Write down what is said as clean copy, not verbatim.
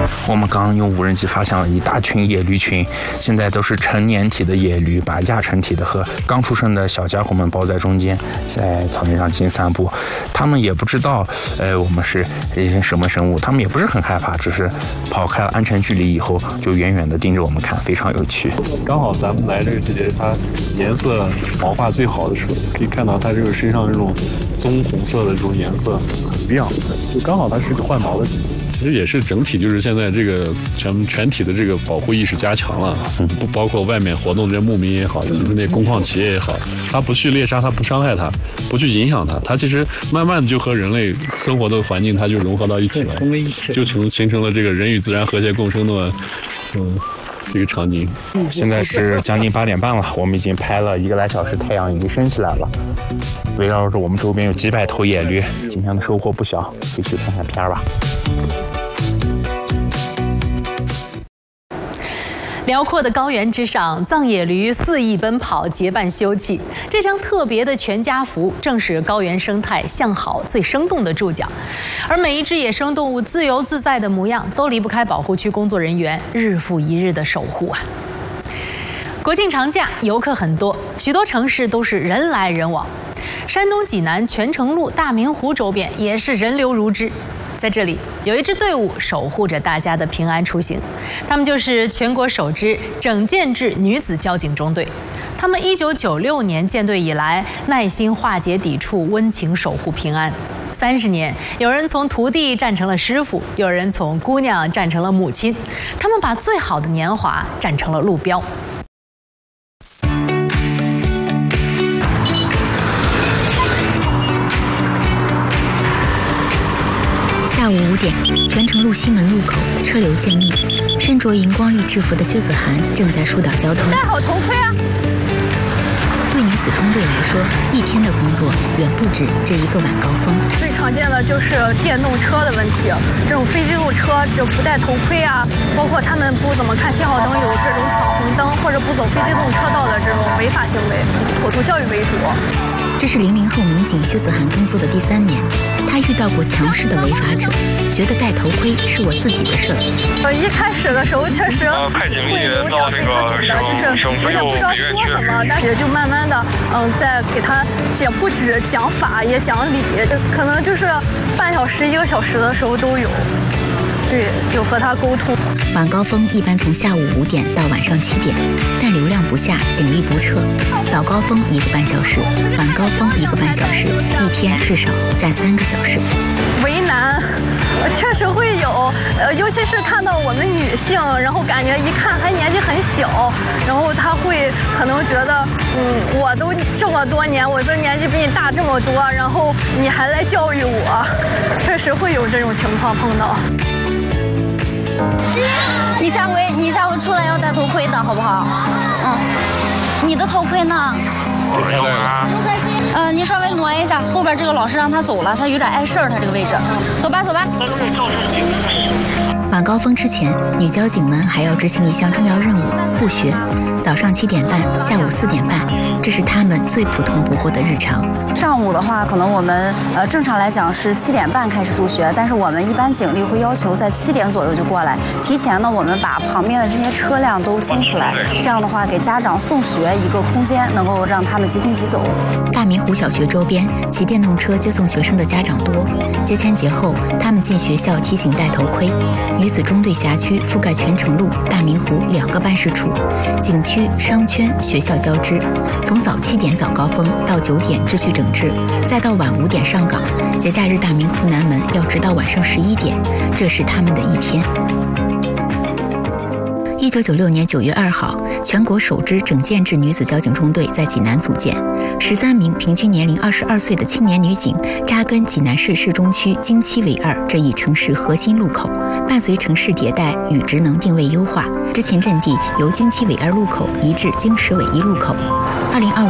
我们刚用无人机发现了一大群野驴群，现在都是成年体的野驴，把亚成体的和刚出生的小家伙们包在中间，在草原上进行散步。他们也不知道，我们是什么生物，他们也不是很害怕，只是跑开了安全距离以后，就远远地盯着我们看，非常有趣。 刚好咱们来这个季节，它颜色毛发最好的时候，可以看到它这个身上这种棕红色的这种颜色很亮，就刚好它是个换毛的季节。其实也是整体就是现在这个全体的这个保护意识加强了，不包括外面活动这些牧民也好，其实那工矿企业也好，他不去猎杀，他不伤害它，不去影响它，它其实慢慢的就和人类生活的环境它就融合到一起了，就形成了这个人与自然和谐共生的这个场景。 现在是将近8点半了，我们已经拍了1个来小时，太阳已经升起来了。围绕着我们周边有几百头野驴，今天的收获不小，继续看看片吧。 辽阔的高原之上，藏野驴肆意奔跑，结伴休憩。这张特别的全家福，正是高原生态向好最生动的注脚。而每一只野生动物自由自在的模样，都离不开保护区工作人员日复一日的守护啊。国庆长假，游客很多，许多城市都是人来人往。山东济南泉城路、大明湖周边也是人流如织。在这里有一支队伍守护着大家的平安出行，他们就是全国首支整建制女子交警中队。他们1996年建队以来，耐心化解抵触，温情守护平安。30年，有人从徒弟战成了师傅，有人从姑娘战成了母亲，他们把最好的年华战成了路标。 下午5点，泉城路西门路口车流渐密，身着荧光绿制服的薛子涵正在疏导交通。 戴好头盔啊！ 对女子中队来说，一天的工作远不止这一个晚高峰。 最常见的就是电动车的问题，这种非机动车就不戴头盔啊，包括他们不怎么看信号灯，有这种闯红灯或者不走非机动车道的这种违法行为，口头教育为主。 这是00后民警薛子涵工作的第3年，他遇到过强势的违法者，觉得戴头盔是我自己的事儿。 一开始的时候确实派警力到这个省府有北院区， 但是就慢慢的在给他不止讲法也讲理，可能就是半小时1个小时的时候都有。对，就和他沟通。 晚高峰一般从下午5点到晚上7点，但流量不下，警力不撤。早高峰1个半小时，晚高峰1个半小时，一天至少站3个小时。 为难，确实会有，尤其是看到我们女性，然后感觉一看还年纪很小，然后他会可能觉得，我都这么多年，我这年纪比你大这么多，然后你还来教育我，确实会有这种情况碰到。 你下回出来要戴头盔的好不好？你的头盔呢？ 不戴了。 你稍微挪一下，后边这个老师让他走了，他有点碍事儿，他这个位置。走吧，走吧。 晚高峰之前，女交警们还要执行一项重要任务——复学。早上7点半，下午4点半，这是他们最普通不过的日常。 上午的话，可能我们正常来讲是7点半开始入学，但是我们一般警力会要求在7点左右就过来。提前呢，我们把旁边的这些车辆都清出来，这样的话给家长送学一个空间，能够让他们即听即走。 大明湖小学周边骑电动车接送学生的家长多，节前节后，他们进学校提醒戴头盔。女子中队辖区覆盖泉城路、大明湖2个办事处，景区、商圈、学校交织。从早7点早高峰到9点秩序整治，再到晚5点上岗。节假日大明湖南门要直到晚上11点，这是他们的一天。1996年9月2号，全国首支整建制女子交警中队在济南组建，13名平均年龄22岁的青年女警扎根济南市市中区京7纬2这一城市核心路口，伴随城市迭代与职能定位优化，之前阵地由京7纬2路口移至京10纬1路口。2025